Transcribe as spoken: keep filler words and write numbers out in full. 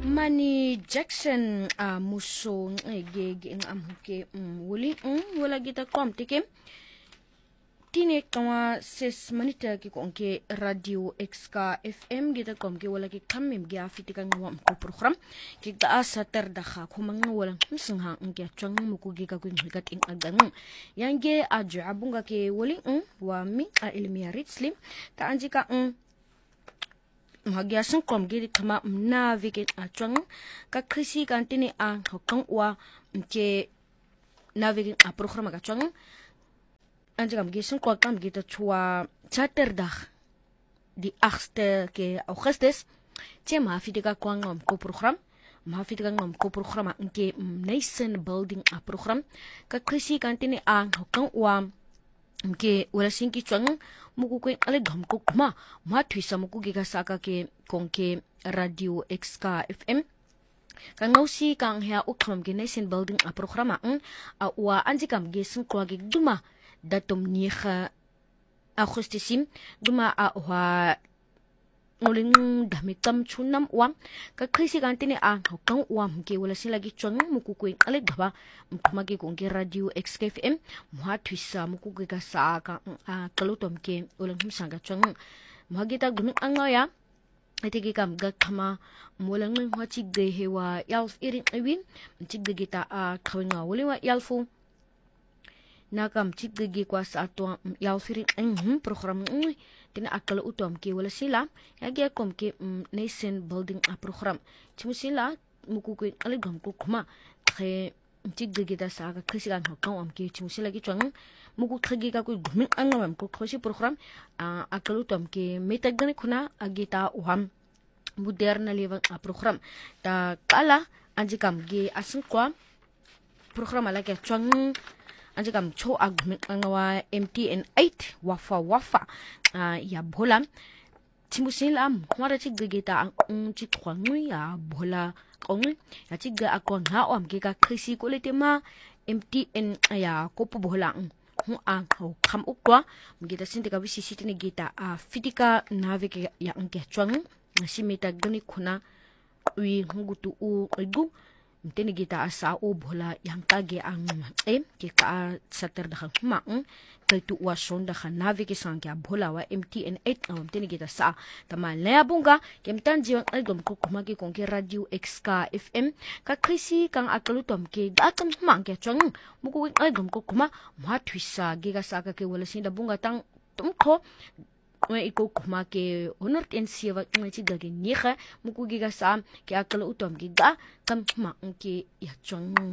Mani Jackson a muso ngege ngamke wuli wala gita komtike tine kama ses manita ki konke radio X K F M gita komke wala ki kamim gi afitika ngwam ko program ki da asa terda kha kuma wala msinga nge chang muku gi ka ku ngikat in agang yange aju abunga ke wuli wa mi a ilmiya ritslim ta anjika Magia sun kom gidi kama mna vike atwang ka krisi kantini a hokang wa mke na vike a programa ka twang anje kam gisun ko kam gita chua Saterdag di achtste ke Augustus che ma fitika kwang om ko program ma fitika ngom ko programa nke nation building a program ka krisi kantini a hokang wa mke wala sinki twang muku ko ale gam ko kuma ma twisa muku giga saka ke konke radio X K F M kang nausi kang hea ukram ge nation building a programa ang a wa anji kam ge sun ko ge duma datum niha agustisim duma a wa nguling dami tam chunam wam ka krisi kantini a kang wam ke wala sila gi chong muku ko ale gaba magi konke radio X K F M ma twisa muku ge ga sa ka a kalutom ke ulang himsanga chong magita gumi angaya etigi kam ga kama mulang ng hachig de hewa yalf irin awin chig de gita a kawinga waliwa yalfu nakam chig de gi kwa sa to yalfirin ang program ng tina akala utom ke wala sila yagi kom ke nation building a program chimusila muku ko aligam ko kuma khe chig de gita sa ka krisigan hakam am ke chimusila gi chang muku khagi ka ko gumi angam ko khoshi program a akala utom ke metagani khuna agita uham moderna lewang a program ta kala anjikam ge asin kwa program ala ke chang anjikam cho agmi angawa M T N eight wafa wafa uh, ya bola timusila mwara chigita ang chikwangui ya bola kongui ya chiga akon ha om ge ka krisi ko lete ma M T N ya kopo bola hu ang ho kam ukwa mgita sintika bisi sitini gita a fitika navike ya ngke chwang simita gani kuna wi ngutu u egu mteni gita asa o bola yang kage ang em ke ka Saterdag ma kay tu wa sonda kha navike sangya bola wa M T N eight ang mteni gita sa tama laya bunga kemtan jiwang algom ko kumagi kong ke radio X K F M ka krisi kang akalutom ke datam ma ke chang muku algom ko kuma ma twisa giga sa ka ke wala sinda bunga tang tumko we iko kuma ke honor ten siwa ngi gage niha muku giga sa ke akalutom giga kam ma ke ya chang